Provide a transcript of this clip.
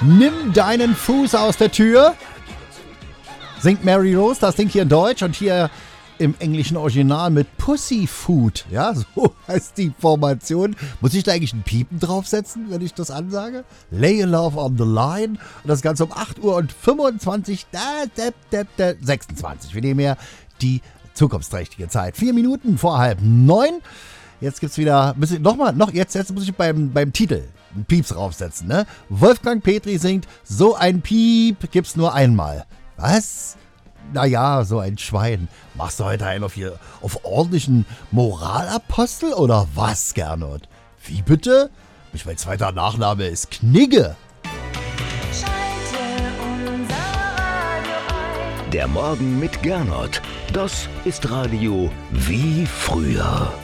Nimm deinen Fuß aus der Tür. Singt Mary Rose, das Ding hier in Deutsch und hier im englischen Original mit Pussyfoot. Ja, so heißt die Formation. Muss ich da eigentlich ein Piepen draufsetzen, wenn ich das ansage? Lay your love on the line. Und das Ganze um 8 Uhr und 25, 26. Wir nehmen ja die zukunftsträchtige Zeit. 4 Minuten vor 8:30. Jetzt gibt's wieder, jetzt muss ich beim Titel einen Pieps draufsetzen, ne? Wolfgang Petri singt, so ein Piep gibt's nur einmal. Was? Naja, so ein Schwein. Machst du heute einen auf ordentlichen Moralapostel oder was, Gernot? Wie bitte? Mein zweiter Nachname ist Knigge. Der Morgen mit Gernot. Das ist Radio wie früher.